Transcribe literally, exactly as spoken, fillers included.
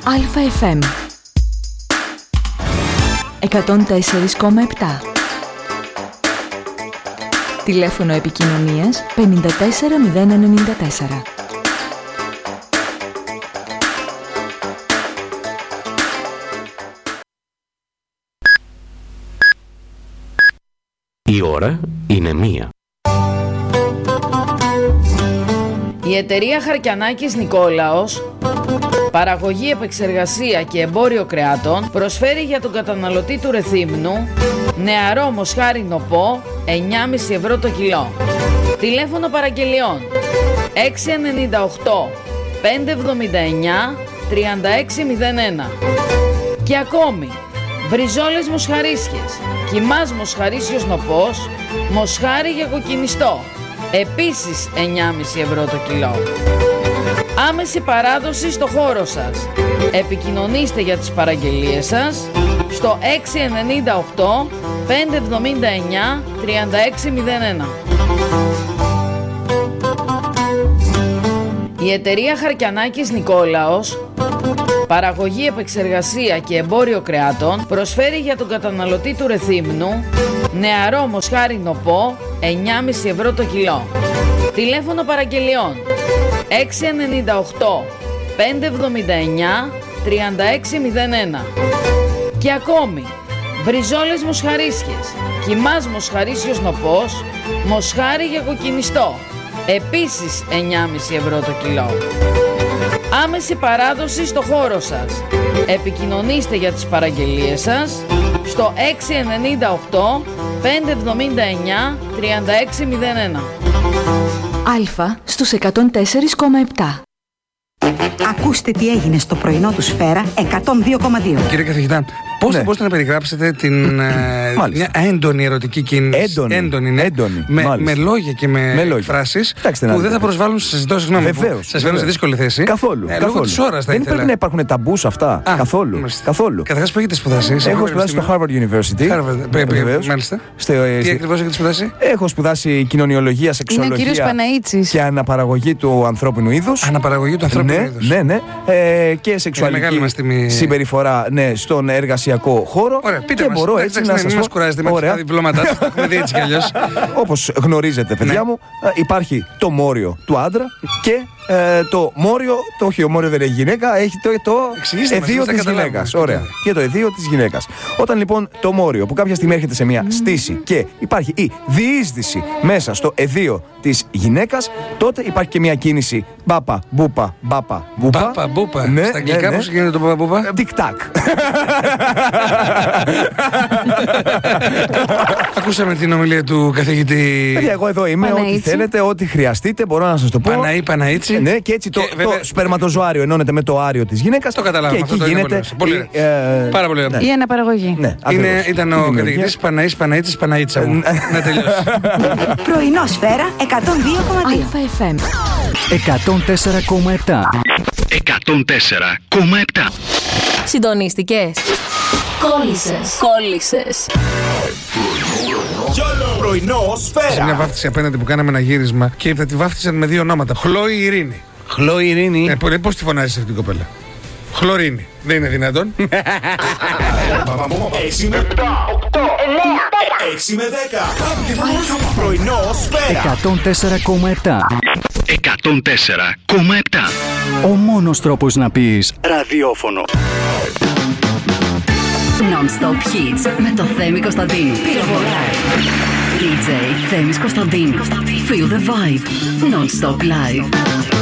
Α-εφ εμ εκατόν τέσσερα κόμμα επτά. Τηλέφωνο επικοινωνίας πενήντα τέσσερα μηδέν ενενήντα τέσσερα. Η ώρα είναι μία. Η εταιρεία Χαρκιανάκης Νικόλαος, παραγωγή, επεξεργασία και εμπόριο κρεάτων, προσφέρει για τον καταναλωτή του Ρεθύμνου νεαρό μοσχάρι νοπό εννιά κόμμα πέντε ευρώ το κιλό. Τηλέφωνο παραγγελιών έξι εννιά οκτώ πέντε εβδομήντα εννιά τριάντα έξι μηδέν ένα. Και ακόμη, μπριζόλες μοσχαρίσιες, κιμάς μοσχαρίσιος νοπός, μοσχάρι για κοκκινιστό, επίσης εννιά κόμμα πέντε ευρώ το κιλό. Άμεση παράδοση στο χώρο σας. Επικοινωνήστε για τις παραγγελίες σας στο έξι εννιά οκτώ πέντε εβδομήντα εννιά τριάντα έξι μηδέν ένα. Η εταιρεία Χαρκιανάκης Νικόλαος, παραγωγή, επεξεργασία και εμπόριο κρεάτων, προσφέρει για τον καταναλωτή του Ρεθύμνου νεαρό μοσχάρι νοπό εννιά κόμμα πέντε ευρώ το κιλό. Τηλέφωνο παραγγελιών έξι εννιά οκτώ πέντε εβδομήντα εννιά τριάντα έξι μηδέν ένα. Και ακόμη, μπριζόλες μοσχαρίσιες, κιμάς μοσχαρίσιος νοπός, μοσχάρι για κοκκινιστό, επίσης εννιά κόμμα πέντε ευρώ το κιλό. Άμεση παράδοση στο χώρο σας. Επικοινωνήστε για τις παραγγελίες σας στο έξι εννιά οκτώ πέντε εβδομήντα εννιά τριάντα έξι μηδέν ένα. Α στους εκατόν τέσσερα κόμμα επτά. Ακούστε τι έγινε στο πρωινό του Σφαίρα εκατόν δύο κόμμα δύο. Κύριε καθηγητά, πώς ναι. θα μπορούσατε να περιγράψετε την ε, μια έντονη ερωτική κίνηση? Έντονη. Έντονη, ναι. έντονη με, με λόγια και με, με εκφράσεις που δεν θα προσβάλλουν σε συζητώ, συγγνώμη. Βεβαίως. Σας φέρνω σε δύσκολη θέση. Καθόλου. Ε, καθόλου. Λόγω της ώρας θα δεν ήθελα. πρέπει να υπάρχουν ταμπού σε αυτά. Α, καθόλου. καθόλου. Καταρχάς, που έχετε σπουδάσει? Έχω σπουδάσει στο Harvard University. Harvard, μάλιστα. Τι ακριβώς έχετε σπουδάσει? Έχω σπουδάσει κοινωνιολογία, σεξουαλογία και αναπαραγωγή του ανθρώπινου είδους. Αναπαραγωγή του ανθρώπινου είδους. Ναι, ναι. Και σεξουαλική συμπεριφορά στον εργασιακό χώρο. Ωραία, πείτε και μας. μπορώ έτσι να σας πω. Κουράζετε με τα διπλώματά σας, το έχουμε δει έτσι κι αλλιώς. Όπως γνωρίζετε, παιδιά μου, υπάρχει το μόριο του άντρα και ε, το μόριο, το όχι, ο μόριο δεν έχει γυναίκα, έχει το, το εδίο της γυναίκας. Ωραία. Και το εδίο της γυναίκας. Όταν λοιπόν το μόριο που κάποια στιγμή έρχεται σε μια στήση και υπάρχει η διείσδυση μέσα στο εδίο της γυναίκας, τότε υπάρχει και μια κίνηση μπάπα, μπούπα, μπάπα, μπούπα. Μπάπα, μπούπα. Ναι, στα αγγλικά ναι, ναι. πώς γίνεται το μπάπα, μπούπα? Τικ-τακ. Ακούσαμε την ομιλία του καθηγητή. Παιδιά, εγώ εδώ είμαι. Παναΐτσι. Ό,τι θέλετε, ό,τι χρειαστείτε, μπορώ να σας το πω. Παναή, Παναΐτσι. Ναι, και έτσι και το, βέβαια... το σπερματοζωάριο ενώνεται με το άριο της γυναίκας. Το καταλάβαμε. Και εκεί αυτό γίνεται. Πολύ η, ε, πάρα πολύ ωραία. Η αναπαραγωγή. Ναι, είναι, ήταν ο καθηγητής Παναής, Παναΐτσης, Παναΐτσα μου. Να τελειώσει. Πρωινό Σφαίρα εκατόν δύο κόμμα δύο. Α-εφ εμ εκατόν τέσσερα κόμμα επτά. εκατόν τέσσερα κόμμα επτά. Συντονίστηκες? Κόλλησες. Κόλλησες. Πρωινό Σφαίρα. Σε μια βάφτιση απέναντι που κάναμε ένα γύρισμα και θα τη βάφτισαν με δύο ονόματα. Χλόη Ειρήνη. Χλόη Ειρήνη. Ε, πώς τη φωνάζεις αυτή την κοπέλα? Χλωρίνη. Δεν είναι δυνατόν? έξι με επτά, οκτώ, εννιά, έξι με δέκα. Πρωινό Σφαίρα. εκατόν τέσσερα κόμμα επτά. εκατόν τέσσερα κόμμα επτά. Ο μόνος τρόπος να πεις ραδιόφωνο. Non-stop hits με το Θέμη Κωνσταντίνου. Πυροβολάει. ντι τζέι Θέμης Κωνσταντίνου. Feel the vibe. Non-stop live.